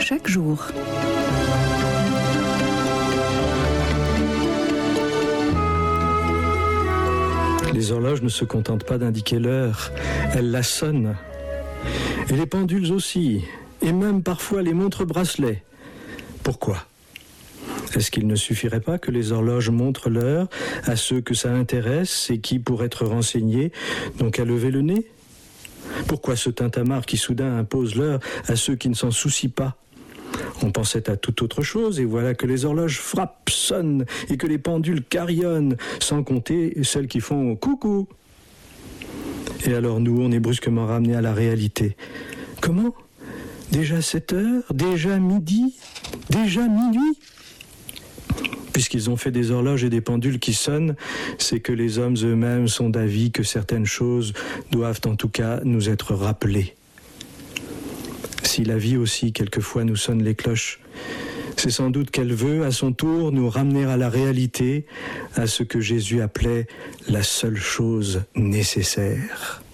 chaque jour. Les horloges ne se contentent pas d'indiquer l'heure, elles la sonnent. Et les pendules aussi, et même parfois les montres-bracelets. Pourquoi ? Est-ce qu'il ne suffirait pas que les horloges montrent l'heure à ceux que ça intéresse et qui, pour être renseignés, n'ont qu'à lever le nez ? Pourquoi ce tintamarre qui soudain impose l'heure à ceux qui ne s'en soucient pas ? On pensait à toute autre chose et voilà que les horloges frappent, sonnent et que les pendules carillonnent, sans compter celles qui font coucou. Et alors nous, on est brusquement ramenés à la réalité. Comment ? Déjà 7 heures ? Déjà midi ? Déjà minuit ? Puisqu'ils ont fait des horloges et des pendules qui sonnent, c'est que les hommes eux-mêmes sont d'avis que certaines choses doivent en tout cas nous être rappelées. Si la vie aussi, quelquefois, nous sonne les cloches, c'est sans doute qu'elle veut, à son tour, nous ramener à la réalité, à ce que Jésus appelait la seule chose nécessaire.